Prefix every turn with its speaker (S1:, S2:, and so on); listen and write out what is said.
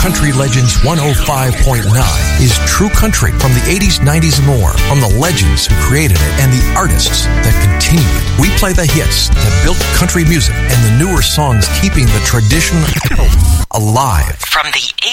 S1: Country Legends 105.9 is true country from the 80s, 90s, and more. From the legends who created it and the artists that continue it. We play the hits that built country music and the newer songs keeping the tradition alive.
S2: From the